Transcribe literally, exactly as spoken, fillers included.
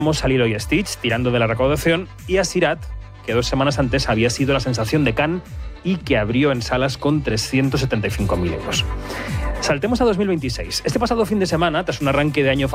a Lilo y Stitch, tirando de la recaudación, y a Sirat, que dos semanas antes había sido la sensación de Cannes y que abrió en salas con trescientos setenta y cinco mil euros. Saltemos a dos mil veintiséis. Este pasado fin de semana, tras un arranque de año